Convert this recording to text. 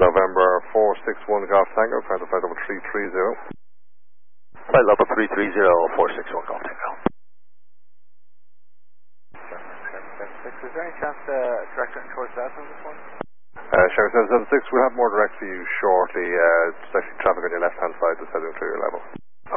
November 461 Golf Tango, trying to flight level 330. Flight level 330, 461 Golf Tango. Is there any chance directing towards that on this one? Sherry 776, we'll have more direct for you shortly. It's actually traffic on your left-hand side that's heading through your level.